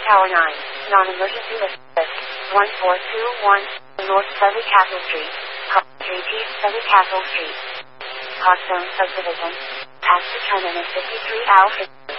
Tower 9. Non-emergency list. 1421 North Surrey Castle Street. Call 3T Surrey Castle Street. Hawthorne Subdivision. Past the terminus 53 Alfred.